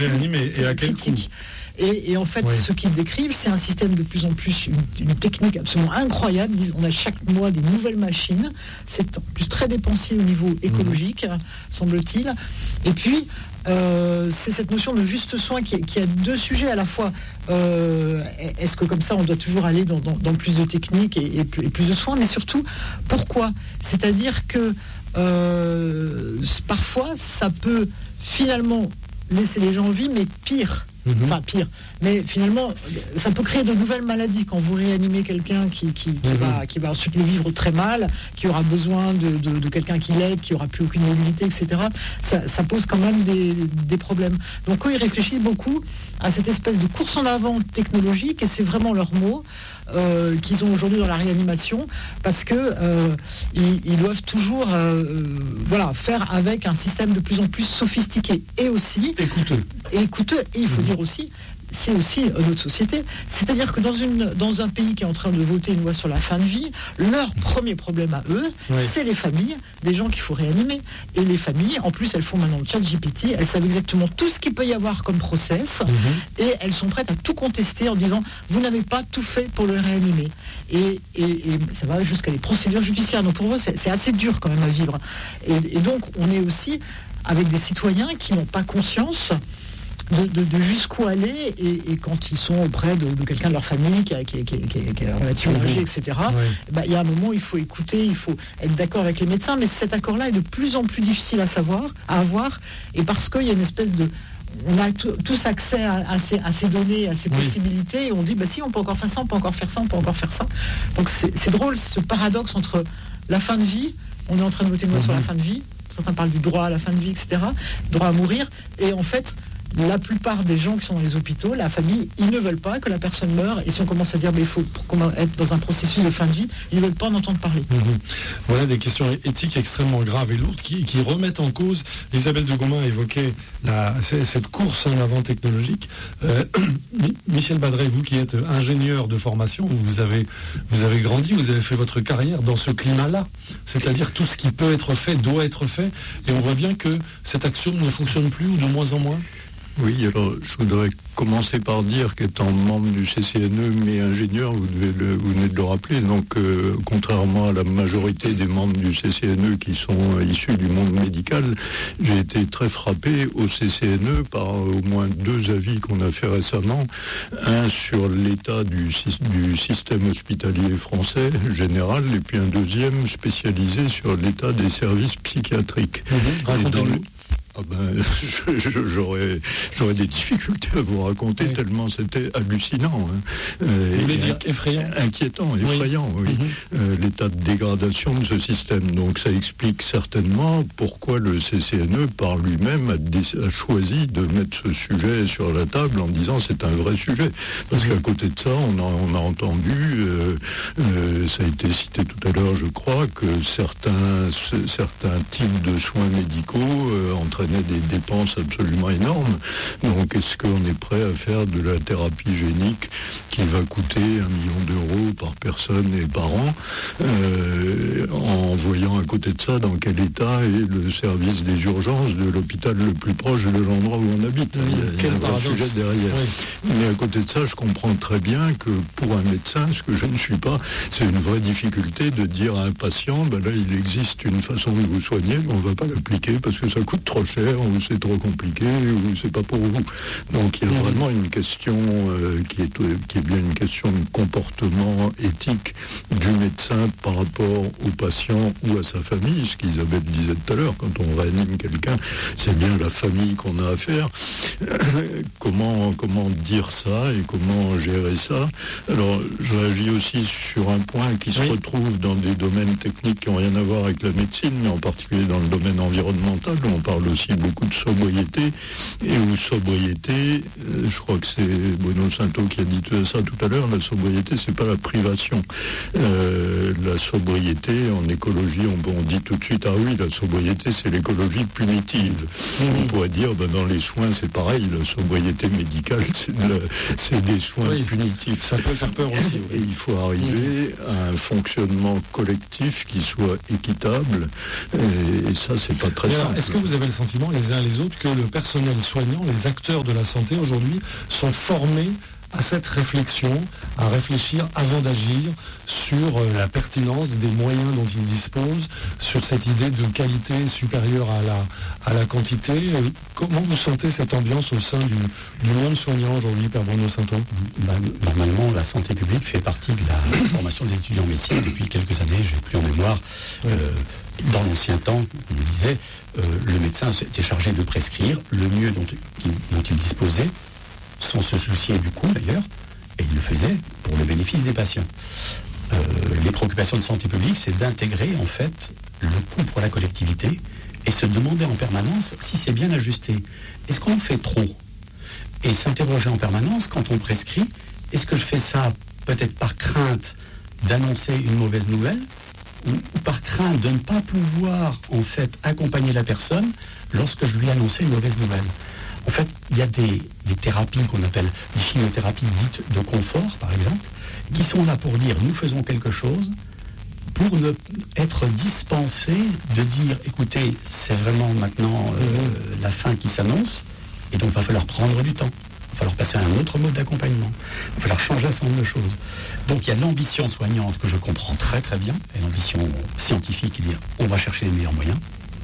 réanimer et à quel coût? Et en fait, ce qu'ils décrivent, c'est un système de plus en plus, une technique absolument incroyable. On a chaque mois des nouvelles machines. C'est en plus très dépensier au niveau écologique, semble-t-il. Et puis, c'est cette notion de juste soin qui a deux sujets à la fois. Est-ce que comme ça, on doit toujours aller dans plus de techniques et plus de soins, mais surtout, pourquoi? C'est-à-dire que parfois, ça peut finalement laisser les gens en vie, mais pire. Enfin pire, mais finalement ça peut créer de nouvelles maladies quand vous réanimez quelqu'un qui va ensuite le vivre très mal, qui aura besoin de quelqu'un qui l'aide, qui aura plus aucune mobilité, etc. Ça pose quand même des problèmes. Donc eux, ils réfléchissent beaucoup à cette espèce de course en avant technologique, et c'est vraiment leur mot qu'ils ont aujourd'hui dans la réanimation, parce que ils doivent toujours faire avec un système de plus en plus sophistiqué et aussi coûteux. Et il faut dire aussi, c'est aussi notre société. C'est-à-dire que dans un pays qui est en train de voter une loi sur la fin de vie, leur premier problème à eux, c'est les familles, des gens qu'il faut réanimer. Et les familles, en plus, elles font maintenant le ChatGPT, elles savent exactement tout ce qu'il peut y avoir comme process, et elles sont prêtes à tout contester en disant, vous n'avez pas tout fait pour le réanimer. Et ça va jusqu'à des procédures judiciaires. Donc pour eux, c'est assez dur quand même à vivre. Et donc, on est aussi avec des citoyens qui n'ont pas conscience de jusqu'où aller, et quand ils sont auprès de quelqu'un de leur famille qui est relativement âgé, etc., il y a un moment où il faut écouter, il faut être d'accord avec les médecins, mais cet accord-là est de plus en plus difficile à avoir, et parce qu'il y a une espèce de... On a tous accès à ces données, à ces possibilités, et on dit, si, on peut encore faire ça, on peut encore faire ça, on peut encore faire ça. Donc c'est drôle, ce paradoxe entre la fin de vie, on est en train de voter une loi sur la fin de vie, certains parlent du droit à la fin de vie, etc., droit à mourir, et en fait... La plupart des gens qui sont dans les hôpitaux, la famille, ils ne veulent pas que la personne meure. Et si on commence à dire, il faut être dans un processus de fin de vie, ils ne veulent pas en entendre parler. Voilà des questions éthiques extrêmement graves et lourdes qui remettent en cause. Isabelle de Gaumin évoquait cette course en avant technologique. Michel Badret, vous qui êtes ingénieur de formation, vous avez grandi, vous avez fait votre carrière dans ce climat-là. C'est-à-dire tout ce qui peut être fait doit être fait. Et on voit bien que cet axiome ne fonctionne plus, ou de moins en moins. Oui, alors je voudrais commencer par dire qu'étant membre du CCNE, mais ingénieur, vous venez de le rappeler, donc contrairement à la majorité des membres du CCNE qui sont issus du monde médical, j'ai été très frappé au CCNE par au moins deux avis qu'on a fait récemment. Un sur l'état du système hospitalier français général, et puis un deuxième spécialisé sur l'état des services psychiatriques. J'aurais des difficultés à vous raconter tellement c'était hallucinant. Vous voulez dire effrayant? Inquiétant, effrayant, oui. L'état de dégradation de ce système. Donc ça explique certainement pourquoi le CCNE par lui-même a choisi de mettre ce sujet sur la table en disant c'est un vrai sujet. Parce qu'à côté de ça, on a entendu, ça a été cité tout à l'heure, je crois, que certains types de soins médicaux entraînent des dépenses absolument énormes. Donc est-ce qu'on est prêt à faire de la thérapie génique qui va coûter 1 million d'euros par personne et par an, en voyant à côté de ça dans quel état est le service des urgences de l'hôpital le plus proche de l'endroit où on habite. Il y a un vrai sujet derrière. Mais à côté de ça, je comprends très bien que pour un médecin, ce que je ne suis pas, c'est une vraie difficulté de dire à un patient, là il existe une façon de vous soigner, mais on ne va pas l'appliquer parce que ça coûte trop cher, ou c'est trop compliqué, ou c'est pas pour vous. Donc il y a vraiment une question qui est bien une question de comportement éthique du médecin par rapport au patient ou à sa famille. Ce qu'Isabelle disait tout à l'heure, quand on réanime quelqu'un, c'est bien la famille qu'on a à faire. Comment dire ça et comment gérer ça? Alors je réagis aussi sur un point qui se retrouve dans des domaines techniques qui n'ont rien à voir avec la médecine, mais en particulier dans le domaine environnemental, où on parle aussi beaucoup de sobriété, et où sobriété, je crois que c'est Bruno Sainteau qui a dit ça tout à l'heure, la sobriété c'est pas la privation. La sobriété en écologie, on dit tout de suite, ah oui, la sobriété c'est l'écologie punitive. On pourrait dire, dans les soins c'est pareil, la sobriété médicale c'est des soins punitifs. Ça peut faire peur aussi. Et il faut arriver à un fonctionnement collectif qui soit équitable, et ça c'est pas très simple. Est-ce que vous avez le sentiment sentiment les uns les autres que le personnel soignant, les acteurs de la santé aujourd'hui sont formés à cette réflexion, à réfléchir avant d'agir sur la pertinence des moyens dont ils disposent, sur cette idée de qualité supérieure à la quantité. Comment vous sentez cette ambiance au sein du monde soignant aujourd'hui, Père Bruno Sainteau ? Normalement, la santé publique fait partie de la formation des étudiants en médecine depuis quelques années. J'ai plus en mémoire. Dans l'ancien temps, on disait, le médecin était chargé de prescrire le mieux dont il disposait, sans se soucier du coût d'ailleurs, et il le faisait pour le bénéfice des patients. Les préoccupations de santé publique, c'est d'intégrer en fait le coût pour la collectivité et se demander en permanence si c'est bien ajusté. Est-ce qu'on en fait trop ? Et s'interroger en permanence quand on prescrit, est-ce que je fais ça peut-être par crainte d'annoncer une mauvaise nouvelle ou par crainte de ne pas pouvoir en fait accompagner la personne lorsque je lui annonçais une mauvaise nouvelle ? En fait, il y a des thérapies qu'on appelle des chimiothérapies dites de confort, par exemple, qui sont là pour dire nous faisons quelque chose, pour ne être dispensé de dire écoutez, c'est vraiment maintenant la fin qui s'annonce, et donc il va falloir prendre du temps, il va falloir passer à un autre mode d'accompagnement, il va falloir changer un certain nombre de choses. Donc il y a l'ambition soignante que je comprends très très bien, et l'ambition scientifique qui dit on va chercher les meilleurs moyens,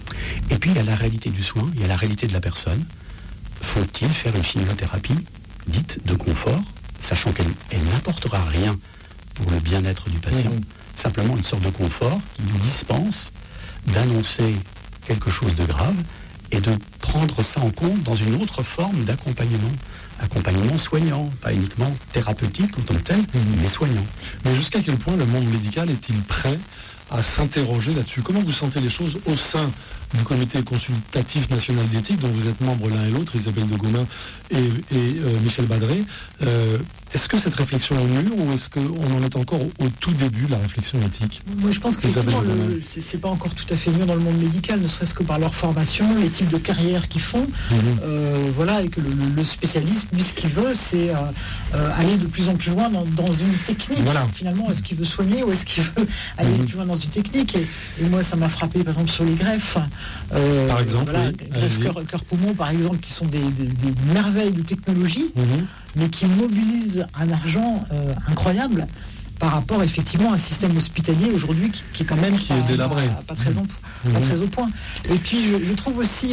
et puis il y a la réalité du soin, il y a la réalité de la personne. Faut-il faire une chimiothérapie dite de confort, sachant qu'elle n'apportera rien pour le bien-être du patient, simplement une sorte de confort qui nous dispense d'annoncer quelque chose de grave et de prendre ça en compte dans une autre forme d'accompagnement soignant, pas uniquement thérapeutique en tant que tel, mais soignant. Mais jusqu'à quel point le monde médical est-il prêt à s'interroger là-dessus ? Comment vous sentez les choses au sein du comité consultatif national d'éthique, dont vous êtes membres l'un et l'autre, Isabelle de Gaumain et Michel Badrey ? Est-ce que cette réflexion est mûre ou est-ce qu'on en est encore au tout début de la réflexion éthique ? Moi, je pense que c'est pas encore tout à fait mûr dans le monde médical, ne serait-ce que par leur formation, les types de carrières qu'ils font. Voilà, et que le spécialiste, lui, ce qu'il veut, c'est aller de plus en plus loin dans une technique. Voilà. Finalement, est-ce qu'il veut soigner ou est-ce qu'il veut aller plus loin dans une technique ? Et moi, ça m'a frappé, par exemple, sur les greffes. Par exemple, voilà, greffe cœur-poumon, par exemple, qui sont des merveilles de technologie, mais qui mobilisent un argent incroyable par rapport effectivement à un système hospitalier aujourd'hui qui est quand même est délabré, pas très au point. Et puis je trouve aussi,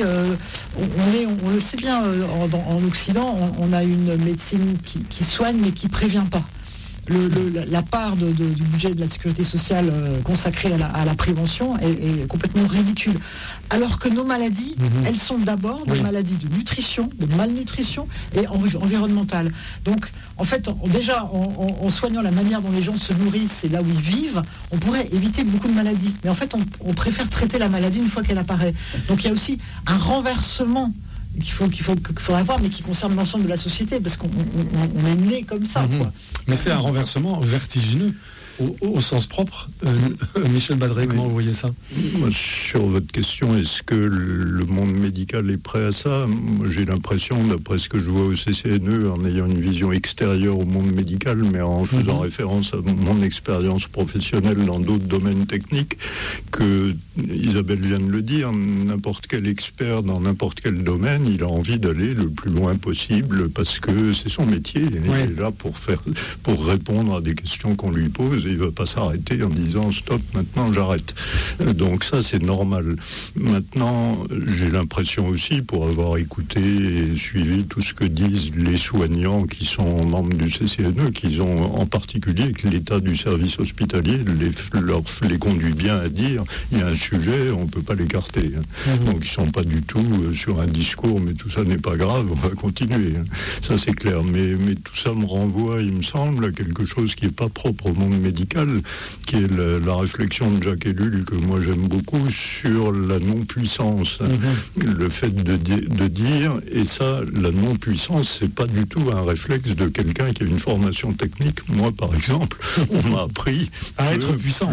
on le sait bien, en Occident, on a une médecine qui soigne mais qui prévient pas. La part du budget de la sécurité sociale consacrée à la prévention est complètement ridicule. Alors que nos maladies, elles sont d'abord des maladies de nutrition, de malnutrition et environnementales. Donc, en fait, déjà, en soignant la manière dont les gens se nourrissent et là où ils vivent, on pourrait éviter beaucoup de maladies. Mais en fait, on préfère traiter la maladie une fois qu'elle apparaît. Donc, il y a aussi un renversement qu'il faudra voir, mais qui concerne l'ensemble de la société, parce qu'on est né comme ça. Quoi. Mais c'est un renversement vertigineux, au sens propre. Michel Badrey, comment vous voyez ça ? Moi, sur votre question, est-ce que le monde médical est prêt à ça ? Moi, j'ai l'impression, d'après ce que je vois au CCNE, en ayant une vision extérieure au monde médical, mais en faisant référence à mon expérience professionnelle dans d'autres domaines techniques, que Isabelle vient de le dire, n'importe quel expert dans n'importe quel domaine, il a envie d'aller le plus loin possible parce que c'est son métier. Il est là pour répondre à des questions qu'on lui pose. Il ne va pas s'arrêter en disant stop, maintenant j'arrête. Donc ça c'est normal. Maintenant, j'ai l'impression aussi, pour avoir écouté et suivi tout ce que disent les soignants qui sont membres du CCNE, qu'ils ont en particulier que l'état du service hospitalier les conduit bien à dire il y a un sujet, on ne peut pas l'écarter. Donc ils ne sont pas du tout sur un discours, mais tout ça n'est pas grave, on va continuer. Ça c'est clair. Mais tout ça me renvoie, il me semble, à quelque chose qui n'est pas propre au monde médical, qui est la réflexion de Jacques Ellul, que moi j'aime beaucoup, sur la non-puissance. Le fait de dire, et ça, la non-puissance, c'est pas du tout un réflexe de quelqu'un qui a une formation technique. Moi, par exemple, on m'a appris à être puissant,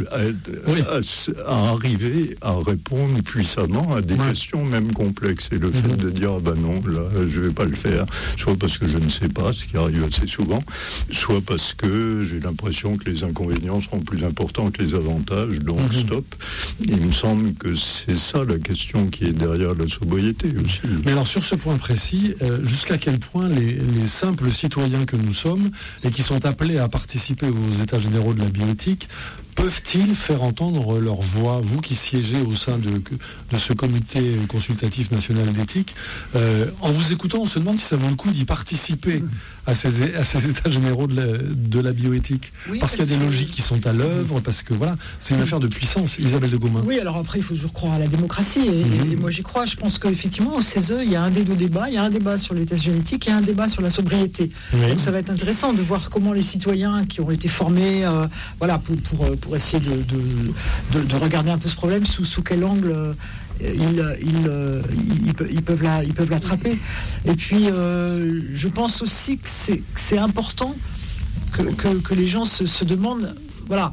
à arriver à répondre puissamment à des questions même complexes. Et le fait de dire, non, là, je vais pas le faire, soit parce que je ne sais pas, ce qui arrive assez souvent, soit parce que j'ai l'impression que les inconvénients inconvénients seront plus importants que les avantages, donc stop. Il me semble que c'est ça la question qui est derrière la sobriété aussi. Mais alors sur ce point précis, jusqu'à quel point les simples citoyens que nous sommes et qui sont appelés à participer aux états généraux de la bioéthique peuvent-ils faire entendre leur voix? Vous qui siégez au sein de ce comité consultatif national d'éthique, en vous écoutant, on se demande si ça vaut le coup d'y participer à ces états généraux de la bioéthique. Oui, parce qu'il y a des logiques qui sont à l'œuvre, parce que voilà, c'est une affaire de puissance. Isabelle de Gaumain. Oui, alors après, il faut toujours croire à la démocratie. Et moi, j'y crois. Je pense qu'effectivement, au CESE, il y a un des deux débats. Il y a un débat sur les tests génétiques et un débat sur la sobriété. Oui. Donc ça va être intéressant de voir comment les citoyens qui ont été formés pour essayer de regarder un peu ce problème, sous quel angle ils peuvent l'attraper. Et puis, je pense aussi que c'est important que les gens se demandent, voilà,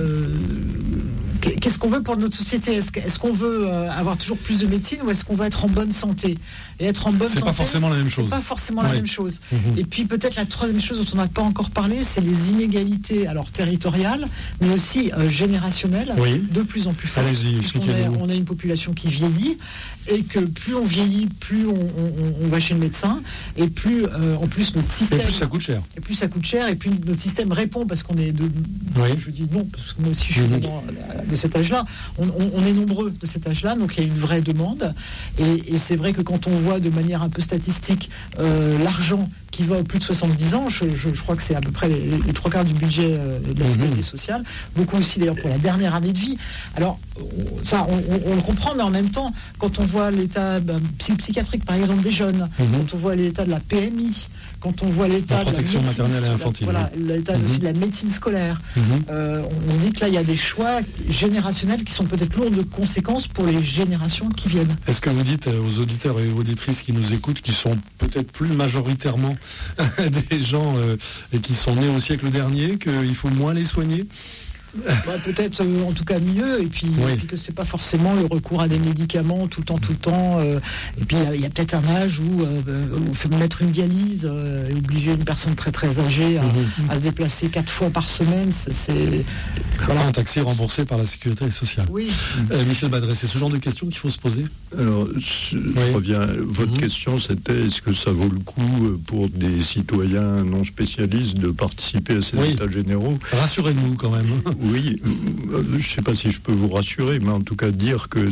qu'est-ce qu'on veut pour notre société? Est-ce qu'on veut avoir toujours plus de médecine ou est-ce qu'on veut être en bonne santé? Et être en bonne santé, c'est pas forcément la même chose. C'est pas forcément la même chose. Et puis peut-être la troisième chose dont on n'a pas encore parlé, c'est les inégalités, alors territoriales, mais aussi générationnelles, de plus en plus fortes. Allez-y, expliquez-nous. On a une population qui vieillit et que plus on vieillit, plus on va chez le médecin et plus en plus notre système. Et plus ça coûte cher. Et plus ça coûte cher et plus notre système répond parce qu'on est je dis non parce que moi aussi je suis de cet âge-là. On est nombreux de cet âge-là, donc il y a une vraie demande. Et c'est vrai que quand on voit de manière un peu statistique l'argent qui va aux plus de 70 ans, je crois que c'est à peu près les trois quarts du budget de la sécurité sociale, beaucoup aussi d'ailleurs pour la dernière année de vie. Alors ça, on le comprend, mais en même temps, quand on voit l'état psychiatrique par exemple des jeunes, quand on voit l'état de la PMI, quand on voit l'état de la protection maternelle et infantile, l'état aussi de la médecine scolaire, on se dit que là il y a des choix générationnels qui sont peut-être lourds de conséquences pour les générations qui viennent. Est-ce que vous dites aux auditeurs et aux auditrices qui nous écoutent, qui sont peut-être plus majoritairement des gens qui sont nés au siècle dernier, qu'il faut moins les soigner? Peut-être en tout cas mieux, et puis que c'est pas forcément le recours à des médicaments tout le temps, et puis il y a peut-être un âge où mettre une dialyse et obliger une personne très très âgée à se déplacer 4 fois par semaine, c'est un taxi remboursé par la sécurité sociale. Michel Badret, c'est ce genre de questions qu'il faut se poser. Alors, je reviens. Votre question, c'était est-ce que ça vaut le coup pour des citoyens non spécialistes de participer à ces états généraux? Rassurez-nous quand même. Oui, je ne sais pas si je peux vous rassurer, mais en tout cas dire que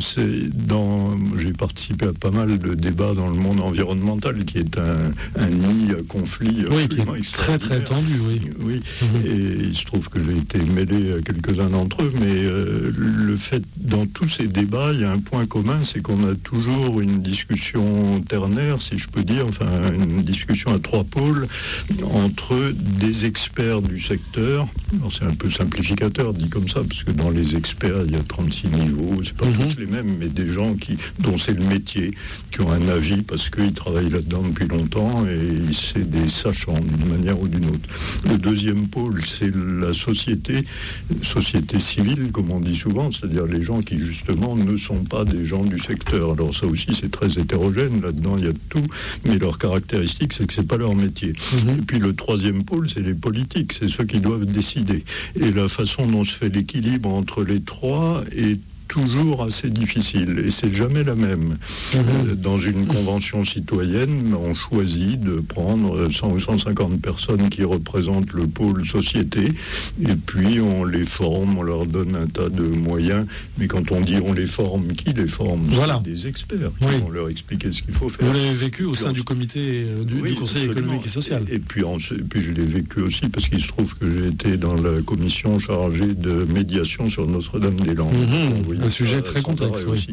j'ai participé à pas mal de débats dans le monde environnemental, qui est un nid à conflit qui est très très tendu, et il se trouve que j'ai été mêlé à quelques-uns d'entre eux, mais le fait, dans tous ces débats, il y a un point commun, c'est qu'on a toujours une discussion ternaire, si je peux dire, enfin une discussion à trois pôles, entre des experts du secteur, alors c'est un peu simplificateur dit comme ça, parce que dans les experts, il y a 36 niveaux, c'est pas tous les mêmes, mais des gens dont c'est le métier, qui ont un avis parce qu'ils travaillent là-dedans depuis longtemps et c'est des sachants d'une manière ou d'une autre. Le deuxième pôle, c'est la société civile, comme on dit souvent, c'est-à-dire les gens qui justement ne sont pas des gens du secteur. Alors ça aussi, c'est très hétérogène, là-dedans il y a de tout, mais leur caractéristique, c'est que c'est pas leur métier. Et puis le troisième pôle, c'est les politiques, c'est ceux qui doivent décider. Et la façon dont se fait l'équilibre entre les trois est toujours assez difficile et c'est jamais la même. Dans une convention citoyenne, on choisit de prendre 100 ou 150 personnes qui représentent le pôle société et puis on les forme, on leur donne un tas de moyens, mais quand on dit on les forme, qui les forme? Des experts qui vont leur expliquer ce qu'il faut faire. Vous l'avez vécu au sein du comité du Conseil économique et social. Et puis je l'ai vécu aussi parce qu'il se trouve que j'ai été dans la commission chargée de médiation sur Notre-Dame-des-Landes. Un sujet très complexe aussi.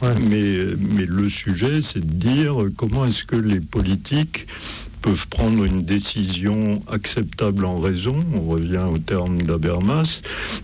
Mais le sujet, c'est de dire comment est-ce que les politiques peuvent prendre une décision acceptable en raison, on revient au terme d'Habermas,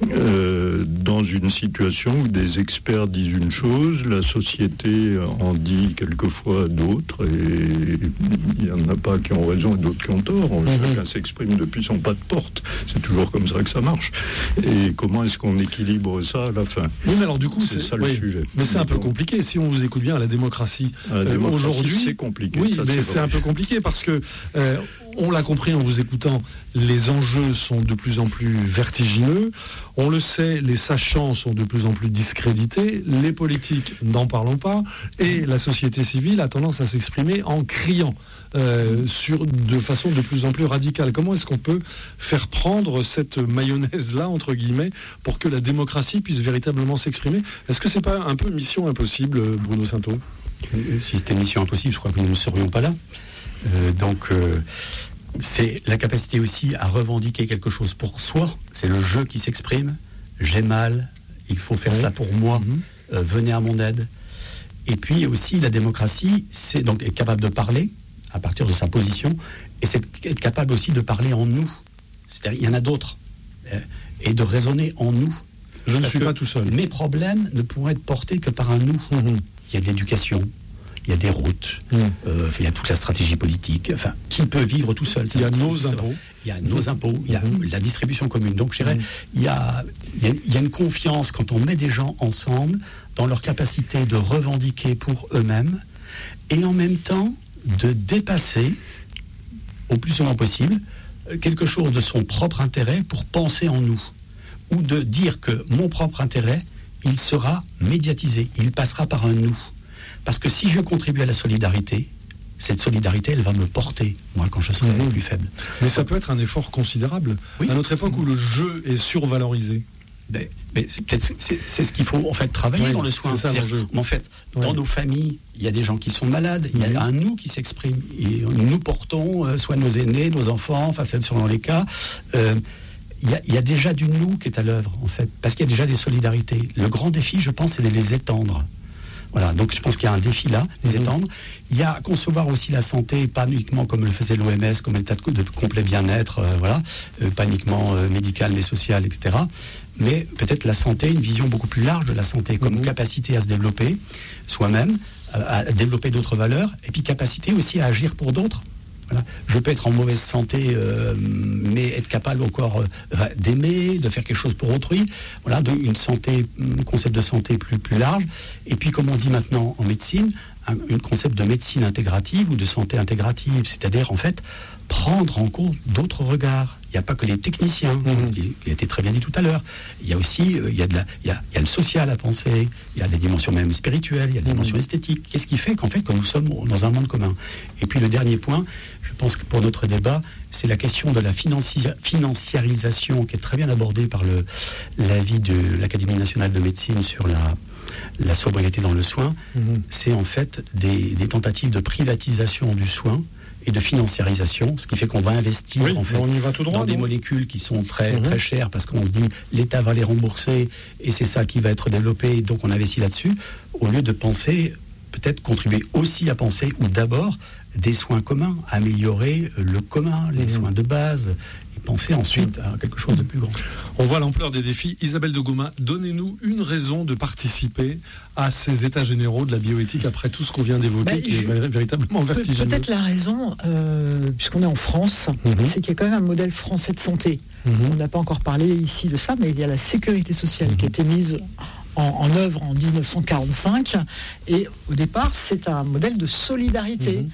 dans une situation où des experts disent une chose, la société en dit quelquefois d'autres, et il n'y en a pas qui ont raison et d'autres qui ont tort. Chacun s'exprime depuis son pas de porte. C'est toujours comme ça que ça marche. Et comment est-ce qu'on équilibre ça à la fin? Oui, mais alors du coup, c'est ça le sujet. Mais c'est un peu compliqué. Si on vous écoute bien, la démocratie aujourd'hui, c'est compliqué. Oui, mais c'est un peu compliqué parce que On l'a compris en vous écoutant, les enjeux sont de plus en plus vertigineux. On le sait, les sachants sont de plus en plus discrédités. Les politiques, n'en parlons pas. Et la société civile a tendance à s'exprimer en criant de façon de plus en plus radicale. Comment est-ce qu'on peut faire prendre cette mayonnaise-là, entre guillemets, pour que la démocratie puisse véritablement s'exprimer? Est-ce que c'est pas un peu mission impossible, Bruno Sainteau? Si c'était mission impossible, je crois que nous ne serions pas là. C'est la capacité aussi à revendiquer quelque chose pour soi. C'est le jeu qui s'exprime. J'ai mal, il faut faire ça pour moi. Venez à mon aide. Et puis aussi la démocratie, c'est donc être capable de parler à partir de sa position, et c'est être capable aussi de parler en nous. C'est-à-dire il y en a d'autres, et de raisonner en nous. Je ne suis pas tout seul. Mes problèmes ne pourront être portés que par un nous. Il y a de l'éducation. Il y a des routes, il y a toute la stratégie politique. Enfin, qui peut vivre tout seul? Il y a nos impôts. Il y a nos impôts, il y a la distribution commune. Donc, je dirais, il y a une confiance quand on met des gens ensemble dans leur capacité de revendiquer pour eux-mêmes et en même temps de dépasser, au plus souvent possible, quelque chose de son propre intérêt pour penser en nous. Ou de dire que mon propre intérêt, il sera médiatisé, il passera par un nous. Parce que si je contribue à la solidarité, cette solidarité, elle va me porter, moi, quand je serai plus faible. Mais ça peut être un effort considérable. Oui. À notre époque où le jeu est survalorisé. Mais c'est ce qu'il faut, en fait, travailler dans le soin. C'est ça, l'enjeu. En fait, dans nos familles, il y a des gens qui sont malades, il y a un nous qui s'exprime. Et nous portons soit nos aînés, nos enfants, enfin, c'est selon les cas. Il y a déjà du nous qui est à l'œuvre, en fait, parce qu'il y a déjà des solidarités. Le grand défi, je pense, c'est de les étendre. Voilà, donc je pense qu'il y a un défi là, les étendre. Il y a à concevoir aussi la santé, pas uniquement comme le faisait l'OMS, comme état de complet bien-être, pas uniquement médical mais social, etc. Mais peut-être la santé, une vision beaucoup plus large de la santé, comme capacité à se développer soi-même, à développer d'autres valeurs, et puis capacité aussi à agir pour d'autres. Voilà. Je peux être en mauvaise santé, mais être capable encore d'aimer, de faire quelque chose pour autrui. Voilà, donc un concept de santé plus large. Et puis, comme on dit maintenant en médecine, un concept de médecine intégrative ou de santé intégrative, c'est-à-dire en fait prendre en compte d'autres regards. Il n'y a pas que les techniciens, il a été très bien dit tout à l'heure. Il y a aussi il y a le social à penser, il y a des dimensions même spirituelles, il y a des dimensions esthétiques. Qu'est-ce qui fait qu'en fait que nous sommes dans un monde commun? Et puis le dernier point, je pense que pour notre débat, c'est la question de la financiarisation qui est très bien abordée par l'avis de l'Académie nationale de médecine sur la sobriété dans le soin. C'est en fait des tentatives de privatisation du soin et de financiarisation, ce qui fait qu'on va investir en fait, on y va tout droit, dans des molécules qui sont très chères parce qu'on se dit l'État va les rembourser et c'est ça qui va être développé, donc on investit là-dessus, au lieu de penser, peut-être contribuer aussi à penser, ou d'abord, des soins communs, améliorer le commun, les soins de base, et penser ensuite à quelque chose de plus grand. On voit l'ampleur des défis. Isabelle de Gomin, donnez-nous une raison de participer à ces états généraux de la bioéthique après tout ce qu'on vient d'évoquer, qui est véritablement vertigineux. Peut-être la raison, puisqu'on est en France, c'est qu'il y a quand même un modèle français de santé. On n'a pas encore parlé ici de ça, mais il y a la sécurité sociale qui a été mise en œuvre en 1945, et au départ c'est un modèle de solidarité.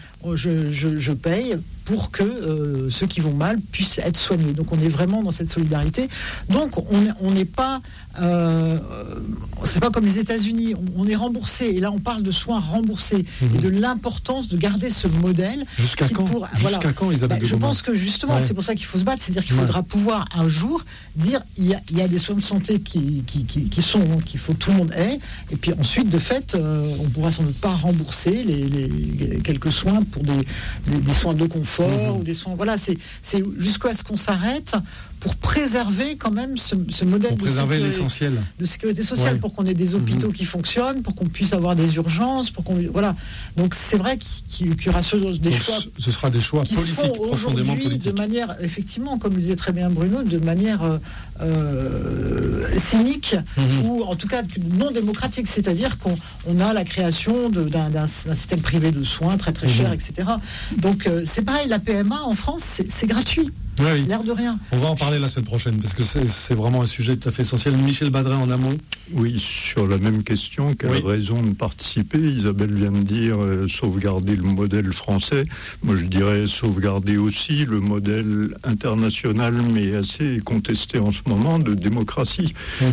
Je paye pour que ceux qui vont mal puissent être soignés. Donc on est vraiment dans cette solidarité. Donc on n'est pas c'est pas comme les États-Unis, on est remboursé, et là on parle de soins remboursés et de l'importance de garder ce modèle. Jusqu'à quand Isabelle de Gomin? Je pense que justement c'est pour ça qu'il faut se battre, c'est-à-dire qu'il faudra pouvoir un jour dire il y a des soins de santé qu'il faut que tout le monde ait, et puis ensuite de fait on pourra sans doute pas rembourser les quelques soins pour des soins de confort ou des soins, voilà, c'est jusqu'à ce qu'on s'arrête pour préserver quand même ce modèle de sécurité sociale, pour qu'on ait des hôpitaux qui fonctionnent, pour qu'on puisse avoir des urgences, voilà. Donc c'est vrai qu'il y aura ce sera des choix politiques, profondément politiques. De manière, effectivement, comme le disait très bien Bruno, de manière cynique, ou en tout cas non démocratique, c'est-à-dire qu'on a la création d'un système privé de soins très très cher, etc. Donc c'est pareil, la PMA en France, c'est gratuit. Oui. L'air de rien. On va en parler la semaine prochaine, parce que c'est vraiment un sujet tout à fait essentiel. Michel Badret, en amont. Oui, sur la même question, quelle raison de participer? Isabelle vient de dire sauvegarder le modèle français. Moi, je dirais sauvegarder aussi le modèle international, mais assez contesté en ce moment, de démocratie.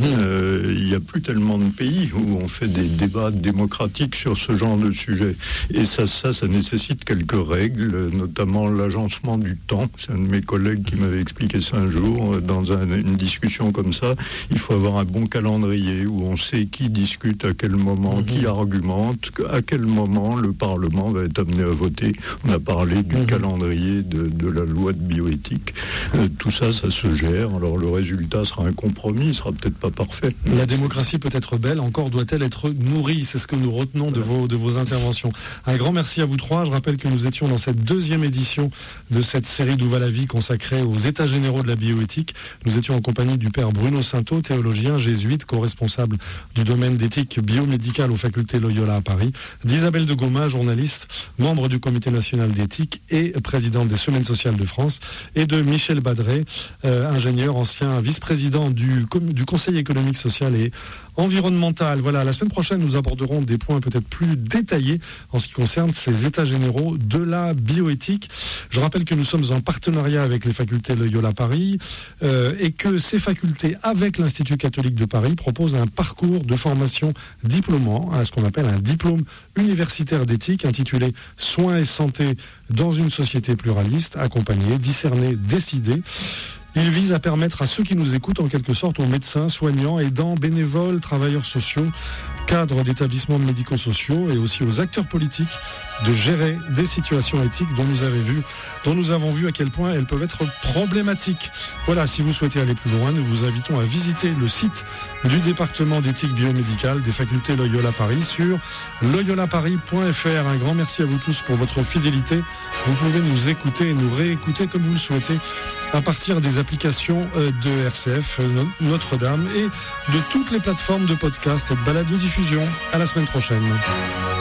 Il n'y a plus tellement de pays où on fait des débats démocratiques sur ce genre de sujet. Et ça nécessite quelques règles, notamment l'agencement du temps. C'est un de mes collègues qui m'avait expliqué ça un jour. Dans une discussion comme ça, il faut avoir un bon calendrier où on sait qui discute à quel moment, qui argumente, à quel moment le Parlement va être amené à voter. On a parlé du calendrier de la loi de bioéthique. Tout ça se gère. Alors le résultat sera un compromis, il sera peut-être pas parfait. La démocratie peut être belle, encore doit-elle être nourrie. C'est ce que nous retenons de vos interventions. Un grand merci à vous trois. Je rappelle que nous étions dans cette deuxième édition de cette série d'Où va la vie consacrée aux États généraux de la bioéthique. Nous étions en compagnie du père Bruno Sainteau, théologien jésuite, co-responsable du domaine d'éthique biomédicale aux facultés Loyola à Paris, d'Isabelle de Gomin, journaliste, membre du comité national d'éthique et présidente des Semaines sociales de France, et de Michel Badret, ingénieur, ancien vice-président du Conseil économique, social et environnemental. Voilà, la semaine prochaine, nous aborderons des points peut-être plus détaillés en ce qui concerne ces états généraux de la bioéthique. Je rappelle que nous sommes en partenariat avec les facultés Loyola Paris et que ces facultés, avec l'Institut catholique de Paris, proposent un parcours de formation diplômant, ce qu'on appelle un diplôme universitaire d'éthique intitulé « Soins et santé dans une société pluraliste, accompagner, discerner, décider ». Il vise à permettre à ceux qui nous écoutent, en quelque sorte, aux médecins, soignants, aidants, bénévoles, travailleurs sociaux, cadres d'établissements médico-sociaux et aussi aux acteurs politiques de gérer des situations éthiques dont nous avons vu à quel point elles peuvent être problématiques. Voilà, si vous souhaitez aller plus loin, nous vous invitons à visiter le site du département d'éthique biomédicale des facultés Loyola Paris sur loyolaparis.fr. Un grand merci à vous tous pour votre fidélité. Vous pouvez nous écouter et nous réécouter comme vous le souhaitez à partir des applications de RCF, Notre-Dame et de toutes les plateformes de podcast et de balado-diffusion. À la semaine prochaine.